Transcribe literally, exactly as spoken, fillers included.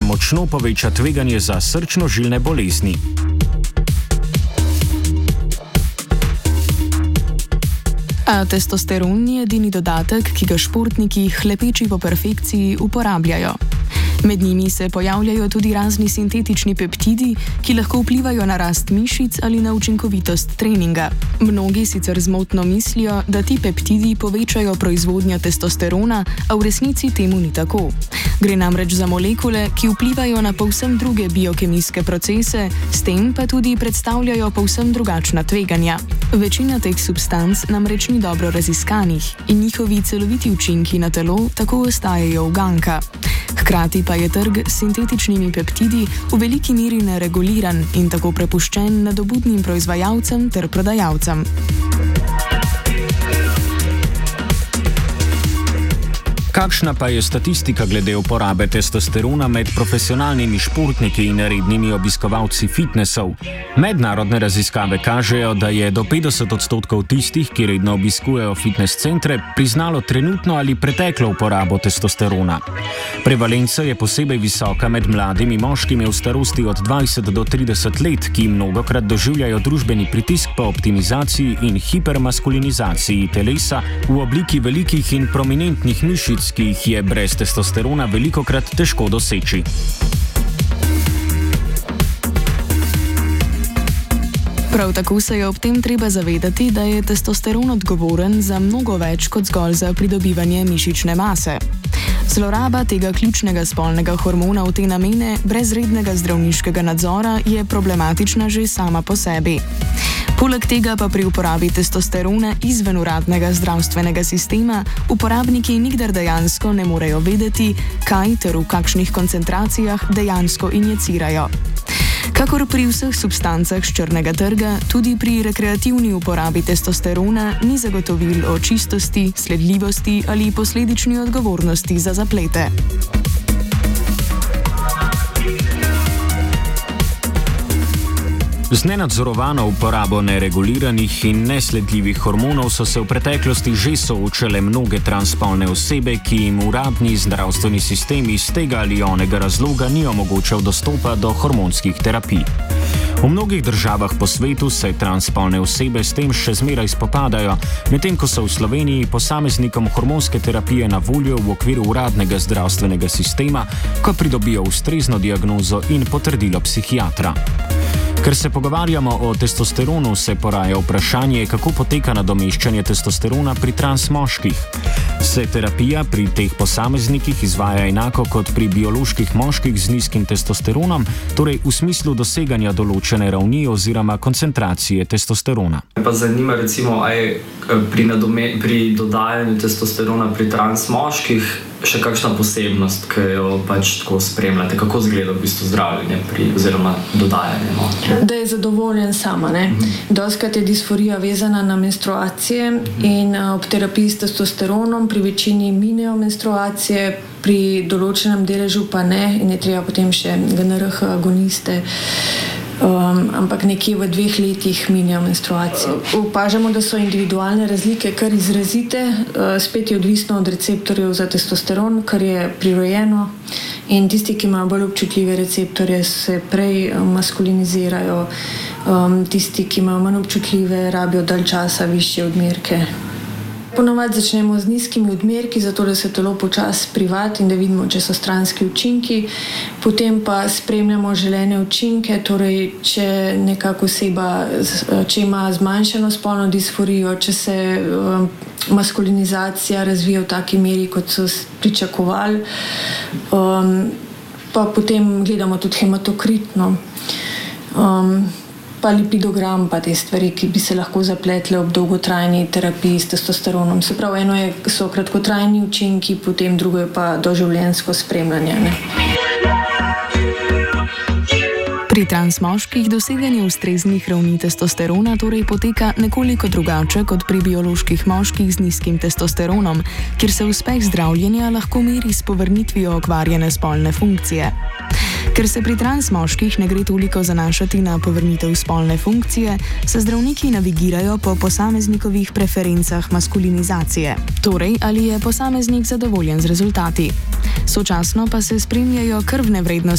močno poveča tveganje za srčno-žilne bolezni. A testosteron je edini dodatek, ki ga športniki, hlepeči po perfekciji, uporabljajo. Med njimi se pojavljajo tudi razni sintetični peptidi, ki lahko vplivajo na rast mišic ali na učinkovitost treninga. Mnogi sicer zmotno mislijo, da ti peptidi povečajo proizvodnjo testosterona, a v resnici temu ni tako. Gre namreč za molekule, ki vplivajo na povsem druge biokemijske procese, s tem pa tudi predstavljajo povsem drugačna tveganja. Večina teh substanc namreč ni dobro raziskanih in njihovi celoviti učinki na telo tako ostajajo uganka. Hkrati pa je trg s sintetičnimi peptidi v veliki meri nereguliran in tako prepuščen nadobudnim proizvajalcem ter prodajalcem. Kakšna pa je statistika glede uporabe testosterona med profesionalnimi športniki in rednimi obiskovalci fitnesov? Mednarodne raziskave kažejo, da je do petdeset odstotkov tistih, ki redno obiskujejo fitnes centre, priznalo trenutno ali preteklo uporabo testosterona. Prevalenca je posebej visoka med mladimi moškimi v starosti od dvajset do trideset let, ki mnogokrat doživljajo družbeni pritisk po optimizaciji in hipermaskulinizaciji telesa v obliki velikih in prominentnih mišic, ki jih je brez testosterona velikokrat težko doseči. Prav tako se je ob tem treba zavedati, da je testosteron odgovoren za mnogo več kot zgolj za pridobivanje mišične mase. Zloraba tega ključnega spolnega hormona v te namene brez rednega zdravniškega nadzora je problematična že sama po sebi. Poleg tega pa pri uporabi testosterona izven uradnega zdravstvenega sistema uporabniki nikdar dejansko ne morejo vedeti, kaj ter v kakšnih koncentracijah dejansko injicirajo. Kakor pri vseh substancah s črnega trga, tudi pri rekreativni uporabi testosterona ni zagotovil o čistosti, sledljivosti ali posledični odgovornosti za zaplete. Z nenadzorovano uporabo nereguliranih in nesledljivih hormonov so se v preteklosti že soočale mnoge transspolne osebe, ki jim uradni zdravstveni sistem iz tega ali onega razloga ni omogočal dostopa do hormonskih terapij. V mnogih državah po svetu se transspolne osebe s tem še zmeraj spopadajo, medtem ko so v Sloveniji posameznikom hormonske terapije na voljo v okviru uradnega zdravstvenega sistema, ko pridobijo ustrezno diagnozo in potrdilo psihiatra. Ker se pogovarjamo o testosteronu, se poraja vprašanje, kako poteka nadomeščanje testosterona pri trans moških. Se terapija pri teh posameznikih izvaja enako kot pri bioloških moških z nizkim testosteronom, torej v smislu doseganja določene ravni oziroma koncentracije testosterona. Me pa zanima recimo, aj pri, nadome, pri dodajanju testosterona pri trans moških še kakšna posebnost, ki jo pač tako spremljate, kako izgleda v bistvu zdravljenje pri, oziroma dodajanje? No? Da je zadovoljen sama, ne? Mm-hmm. Doskrat je disforija vezana na menstruacije mm-hmm. in uh, ob terapiji s testosteronom pri večini minejo menstruacije, pri določenem deležu pa ne in je treba potem še G N R H agoniste. Um, ampak nekje v dveh letih minejo menstruacije. Opažamo, da so individualne razlike kar izrazite, uh, spet je odvisno od receptorjev za testosteron, kar je prirojeno in tisti, ki imajo bolj občutljive receptorje, se prej um, maskulinizirajo, um, tisti, ki imajo manj občutljive, rabijo dalj časa, višje odmerke. Ponovadi začnemo z nizkimi odmerki, zato da se telo počasi privati in da vidimo, če so stranski učinki. Potem pa spremljamo želene učinke, torej če nekako oseba, če ima zmanjšano spolno disforijo, če se um, maskulinizacija razvija v taki meri, kot so pričakovali. Um, pa potem gledamo tudi hematokritno. Um, pa lipidogram, pa te stvari, ki bi se lahko zapletle ob dolgotrajni terapiji s testosteronom. Se pravi, eno je, so kratkotrajni učinki, potem drugo je pa doživljenjsko spremljanje. Ne? Pri transmoških doseganje ustreznih ravni testosterona torej poteka nekoliko drugače kot pri bioloških moških z nizkim testosteronom, kjer se uspeh zdravljenja lahko meri s povrnitvijo okvarjene spolne funkcije. Ker se pri transmoških ne gre toliko zanašati na povrnitev spolne funkcije, se zdravniki navigirajo po posameznikovih preferencah maskulinizacije, torej ali je posameznik zadovoljen z rezultati. Sočasno pa se spremljajo krvne vrednosti